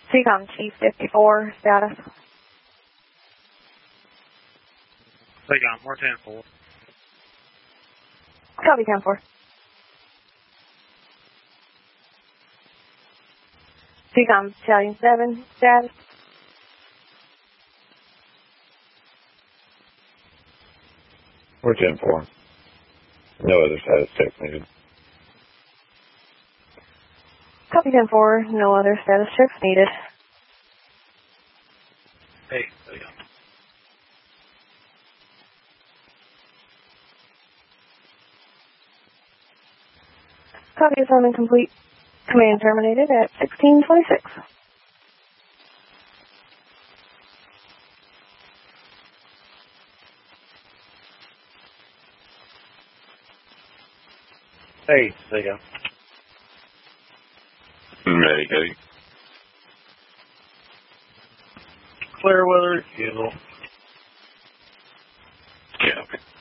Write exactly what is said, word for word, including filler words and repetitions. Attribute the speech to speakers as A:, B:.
A: Seacom Chief fifty-four, status.
B: Seacom, we're ten four.
A: Copy ten four. Seacom Battalion seven, status.
C: We're ten four. No other status checks needed.
A: Copy ten four, no other status checks needed.
B: Hey, Seacom.
A: Copy assignment complete. Command terminated at sixteen twenty-six.
B: Hey, Seacom.
C: Ready, Cody.
B: Clear weather, refusal.
C: Yeah, okay.